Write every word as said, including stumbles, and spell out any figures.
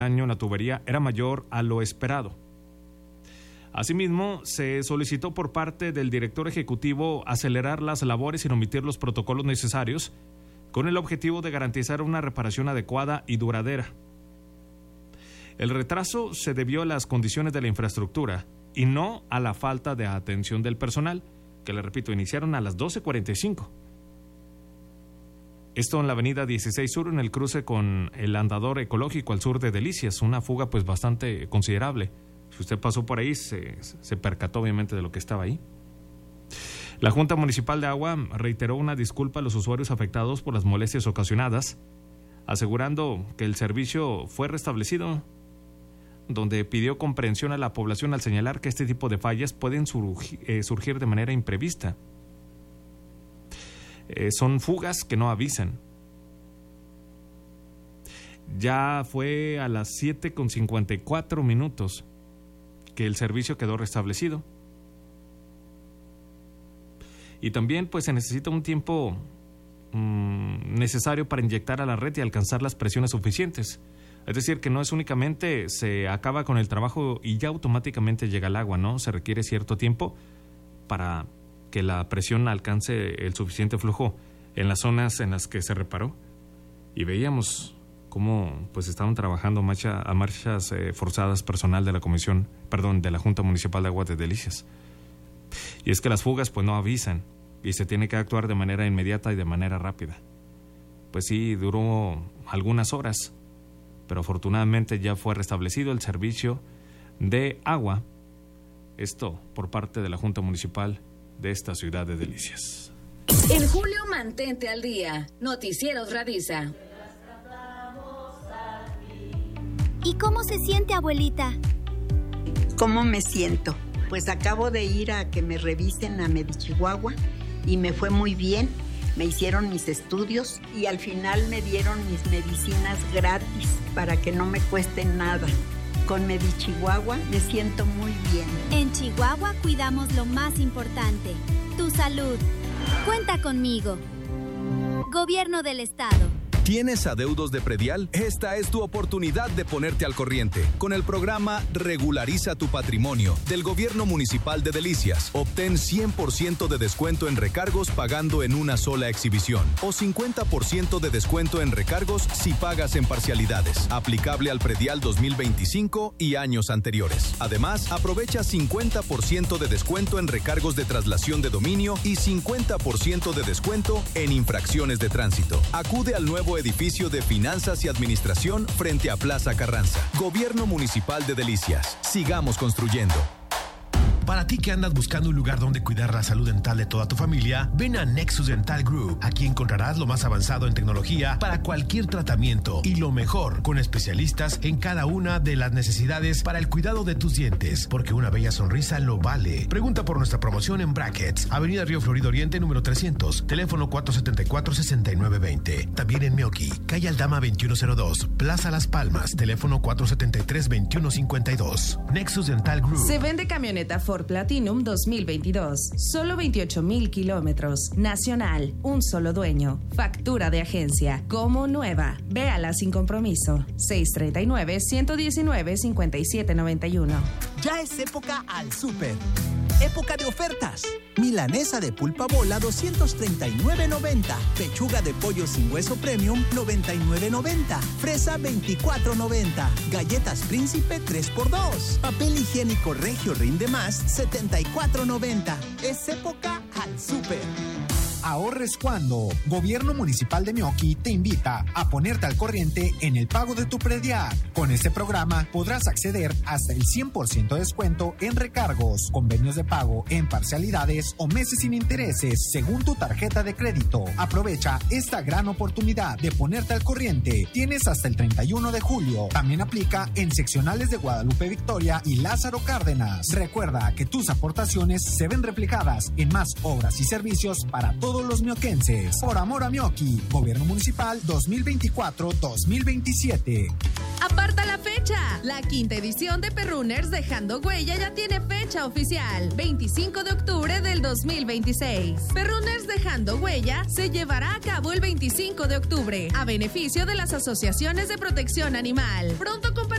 año en la tubería era mayor a lo esperado. Asimismo, se solicitó por parte del director ejecutivo acelerar las labores sin omitir los protocolos necesarios, con el objetivo de garantizar una reparación adecuada y duradera. El retraso se debió a las condiciones de la infraestructura y no a la falta de atención del personal, que, le repito, iniciaron a las doce cuarenta y cinco. Esto en la avenida dieciséis Sur, en el cruce con el andador ecológico al sur de Delicias, una fuga pues bastante considerable. Si usted pasó por ahí, se, se percató obviamente de lo que estaba ahí. La Junta Municipal de Agua reiteró una disculpa a los usuarios afectados por las molestias ocasionadas, asegurando que el servicio fue restablecido, donde pidió comprensión a la población al señalar que este tipo de fallas pueden surgir, eh, surgir de manera imprevista. Eh, son fugas que no avisan. Ya fue a las siete con cincuenta y cuatro minutos que el servicio quedó restablecido. Y también pues se necesita un tiempo mmm, necesario para inyectar a la red y alcanzar las presiones suficientes. Es decir, que no es únicamente se acaba con el trabajo y ya automáticamente llega el agua, ¿no? Se requiere cierto tiempo para que la presión alcance el suficiente flujo en las zonas en las que se reparó. Y veíamos cómo pues estaban trabajando marcha, a marchas eh, forzadas personal de la comisión, perdón, de la Junta Municipal de Agua de Delicias. Y es que las fugas pues no avisan y se tiene que actuar de manera inmediata y de manera rápida. Pues sí, duró algunas horas, pero afortunadamente ya fue restablecido el servicio de agua, esto por parte de la Junta Municipal de esta ciudad de Delicias. En julio mantente al día. Noticieros Radisa. ¿Y cómo se siente, abuelita? ¿Cómo me siento? Pues acabo de ir a que me revisen a Medichihuahua y me fue muy bien. Me hicieron mis estudios y al final me dieron mis medicinas gratis para que no me cueste nada. Con Medichihuahua me siento muy bien. En Chihuahua cuidamos lo más importante, tu salud. Cuenta conmigo. Gobierno del Estado. ¿Tienes adeudos de predial? Esta es tu oportunidad de ponerte al corriente. Con el programa Regulariza tu Patrimonio del Gobierno Municipal de Delicias, obtén cien por ciento de descuento en recargos pagando en una sola exhibición o cincuenta por ciento de descuento en recargos si pagas en parcialidades. Aplicable al predial dos mil veinticinco y años anteriores. Además, aprovecha cincuenta por ciento de descuento en recargos de traslación de dominio y cincuenta por ciento de descuento en infracciones de tránsito. Acude al nuevo edificio de Finanzas y Administración frente a Plaza Carranza. Gobierno Municipal de Delicias. Sigamos construyendo. Para ti que andas buscando un lugar donde cuidar la salud dental de toda tu familia, ven a Nexus Dental Group. Aquí encontrarás lo más avanzado en tecnología para cualquier tratamiento y lo mejor, con especialistas en cada una de las necesidades para el cuidado de tus dientes, porque una bella sonrisa lo vale. Pregunta por nuestra promoción en Brackets, Avenida Río Florido Oriente, número trescientos, teléfono cuatro siete cuatro, seis nueve dos cero. También en Meoqui, calle Aldama veintiuno cero dos, Plaza Las Palmas, teléfono cuatro siete tres, veintiuno cincuenta y dos. Nexus Dental Group. Se vende camioneta Ford Platinum dos mil veintidós, solo veintiocho mil kilómetros, nacional, un solo dueño, factura de agencia, como nueva. Véala sin compromiso. seis tres nueve, uno uno nueve, cinco siete nueve uno. Ya es época al súper. Época de ofertas. Milanesa de pulpa bola doscientos treinta y nueve noventa. Pechuga de pollo sin hueso premium noventa y nueve noventa. Fresa veinticuatro noventa. Galletas Príncipe tres por dos. Papel higiénico Regio rinde más setenta y cuatro noventa. Es época al súper. Ahorres cuando. Gobierno Municipal de Meoqui te invita a ponerte al corriente en el pago de tu predial. Con este programa podrás acceder hasta el cien por ciento de descuento en recargos, convenios de pago en parcialidades o meses sin intereses según tu tarjeta de crédito. Aprovecha esta gran oportunidad de ponerte al corriente. Tienes hasta el treinta y uno de julio. También aplica en seccionales de Guadalupe Victoria y Lázaro Cárdenas. Recuerda que tus aportaciones se ven reflejadas en más obras y servicios para todos todos los mioquenses. Por amor a Meoqui, Gobierno Municipal dos mil veinticuatro dos mil veintisiete. ¡Aparta la fecha! La quinta edición de Perrunners Dejando Huella ya tiene fecha oficial, veinticinco de octubre del dos mil veintiséis. Perrunners Dejando Huella se llevará a cabo el veinticinco de octubre, a beneficio de las asociaciones de protección animal. Pronto compartiremos